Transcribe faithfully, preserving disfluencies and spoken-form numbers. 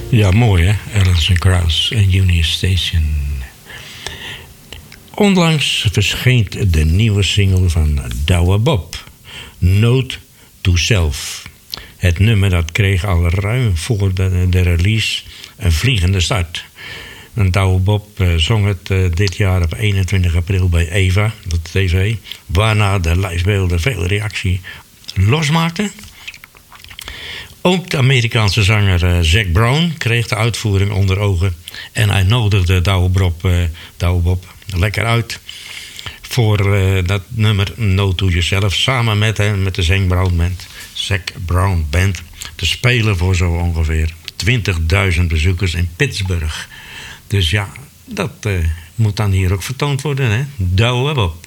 Ja, mooi hè, Alison Krauss en Union Station. Onlangs verscheen de nieuwe single van Douwe Bob, Note to Self. Het nummer dat kreeg al ruim voor de, de release een vliegende start. En Douwe Bob uh, zong het uh, dit jaar op eenentwintig april bij Eva, de tv, waarna de lijstbeelden veel reactie losmaakten. Ook de Amerikaanse zanger uh, Zac Brown kreeg de uitvoering onder ogen en hij nodigde Douwe Bob, uh, Douwe Bob lekker uit voor uh, dat nummer No To Yourself samen met, uh, met de Zac Brown Band, Zac Brown Band te spelen voor zo ongeveer twintigduizend bezoekers in Pittsburgh. Dus ja, dat uh, moet dan hier ook vertoond worden, hè? Douwe Bob.